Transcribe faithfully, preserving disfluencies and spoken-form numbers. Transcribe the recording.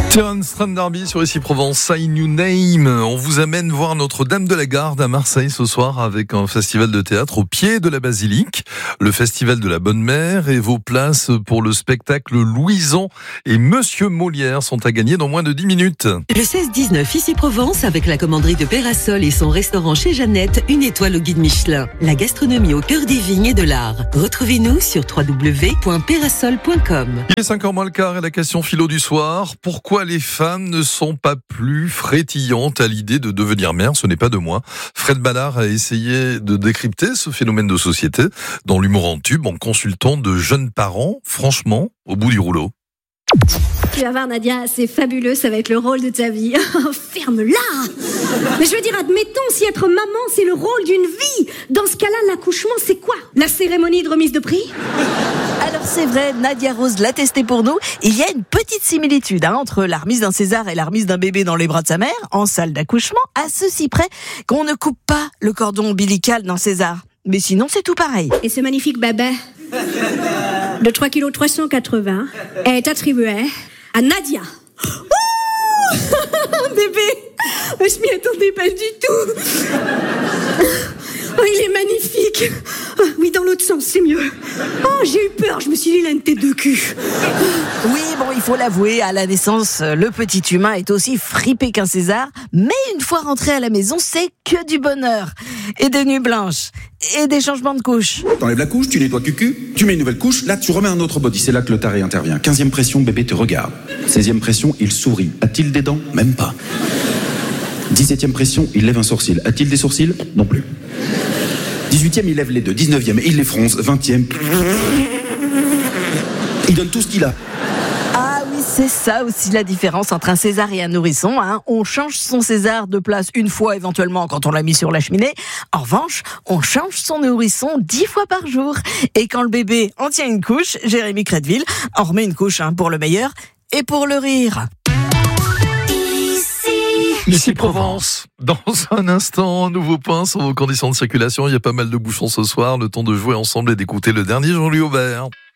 Terence Trent D'Arby sur Ici Provence, Say New Name. On vous amène voir Notre-Dame de la Garde à Marseille ce soir avec un festival de théâtre au pied de la basilique, le festival de la Bonne Mère, et vos places pour le spectacle Louison et Monsieur Molière sont à gagner dans moins de dix minutes. Le seize dix-neuf Ici Provence avec la commanderie de Pérasol et son restaurant chez Jeannette, une étoile au guide Michelin. La gastronomie au cœur des vignes et de l'art. Retrouvez-nous sur w w w point pérasol point com. Il est cinq heures moins le quart et la question philo du soir. Pourquoi les femmes ne sont pas plus frétillantes à l'idée de devenir mère? Ce n'est pas de moi. Fred Ballard a essayé de décrypter ce phénomène de société dans l'humour en tube en consultant de jeunes parents, franchement, au bout du rouleau. Tu vas voir Nadia, c'est fabuleux, ça va être le rôle de ta vie. Ferme-la! Mais je veux dire, admettons, si être maman c'est le rôle d'une vie, dans ce cas-là, l'accouchement c'est quoi? La cérémonie de remise de prix? Alors c'est vrai, Nadia Rose l'a testé pour nous. Il y a une petite similitude hein, entre la remise d'un César et la remise d'un bébé dans les bras de sa mère, en salle d'accouchement, à ceci près qu'on ne coupe pas le cordon ombilical d'un César. Mais sinon, c'est tout pareil. Et ce magnifique bébé de trois virgule trois cent quatre-vingts est attribué à Nadia. Oh bébé, je m'y attendais pas du tout. Oh, il est magnifique. Oh, oui, dans l'autre sens, c'est mieux. Oh, j'ai eu peur, je me suis dit, il a une tête de cul. Oui, bon, il faut l'avouer, à la naissance, le petit humain est aussi fripé qu'un César, mais une fois rentré à la maison, c'est que du bonheur. Et des nuits blanches, et des changements de couches. T'enlèves la couche, tu nettoies cucu, tu mets une nouvelle couche, là tu remets un autre body, c'est là que le taré intervient. quinzième pression, bébé te regarde. seizième pression, il sourit. A-t-il des dents? Même pas. dix-septième pression, il lève un sourcil. A-t-il des sourcils? Non plus. dix-huitième, il lève les deux. dix-neuvième, il les fronce. vingtième, il donne tout ce qu'il a. Ah oui, c'est ça aussi la différence entre un César et un nourrisson. Hein. On change son César de place une fois éventuellement quand on l'a mis sur la cheminée. En revanche, on change son nourrisson dix fois par jour. Et quand le bébé en tient une couche, Jérémy Crédville en remet une couche hein, pour le meilleur et pour le rire. Ici Provence. Dans un instant, un nouveau point sur vos conditions de circulation. Il y a pas mal de bouchons ce soir. Le temps de jouer ensemble et d'écouter le dernier Jean-Louis Aubert.